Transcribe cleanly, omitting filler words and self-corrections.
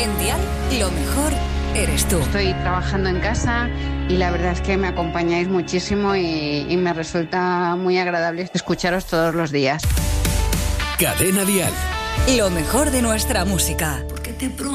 En Dial, lo mejor eres tú. Estoy trabajando en casa y la verdad es que me acompañáis muchísimo y me resulta muy agradable escucharos todos los días. Cadena Dial. Lo mejor de nuestra música.